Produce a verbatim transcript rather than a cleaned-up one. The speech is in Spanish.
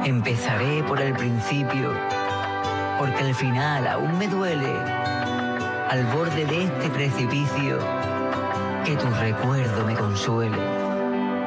Empezaré por el principio, porque al final aún me duele, al borde de este precipicio, que tu recuerdo me consuele.